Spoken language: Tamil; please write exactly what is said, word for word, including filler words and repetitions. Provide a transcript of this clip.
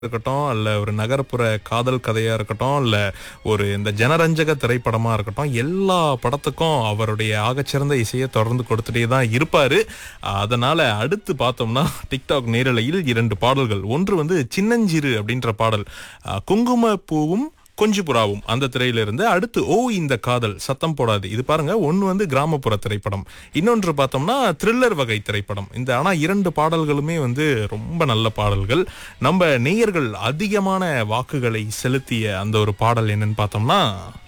இருக்கட்டும், இல்ல ஒரு நகர்ப்புற காதல் கதையா இருக்கட்டும், இல்ல ஒரு இந்த ஜனரஞ்சக திரைப்படமா இருக்கட்டும், எல்லா படத்துக்கும் அவருடைய ஆகச்சிறந்த இசைய தொடர்ந்து கொடுத்துட்டே தான் இருப்பாரு. அதனால அடுத்து பார்த்தோம்னா, டிக்டாக் நேரலையில் இரண்டு பாடல்கள். ஒன்று வந்து சின்னஞ்சிறு அப்படின்ற பாடல். அ குங்குமப்பூவும் கொஞ்சி புறாவும் அந்த திரையிலிருந்து. அடுத்து ஓ இந்த காதல் சத்தம் போடாது. இது பாருங்க, ஒன்னு வந்து கிராமப்புற திரைப்படம், இன்னொன்று பார்த்தோம்னா த்ரில்லர் வகை திரைப்படம். இந்த ஆனா இரண்டு பாடல்களுமே வந்து ரொம்ப நல்ல பாடல்கள். நம்ம நேயர்கள் அதிகமான வாக்குகளை செலுத்திய அந்த ஒரு பாடல் என்னன்னு பார்த்தோம்னா